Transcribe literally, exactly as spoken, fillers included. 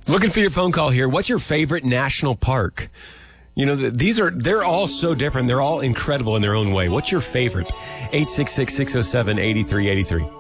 Looking for your phone call here. What's your favorite national park? You know, these are, they're all so different. They're all incredible in their own way. What's your favorite? eight six six, six oh seven, eight three eight three.